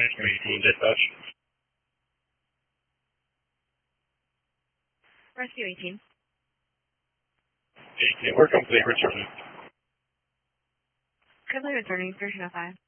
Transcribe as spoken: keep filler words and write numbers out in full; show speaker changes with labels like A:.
A: eighteen dispatch.
B: Rescue eighteen.
A: eighteen, we're complete returning.
B: Complete returning, version oh five.